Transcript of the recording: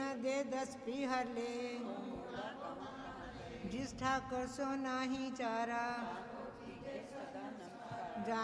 न दे 10 पीहर ले, जिस ठाकर सो नाही चारा,